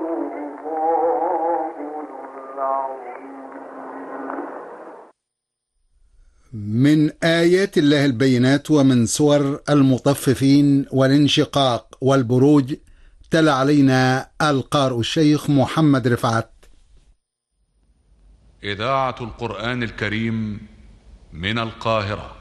من آيات الله البينات ومن سور المطففين والانشقاق والبروج. تلا علينا القارئ الشيخ محمد رفعت. إذاعة القرآن الكريم من القاهرة.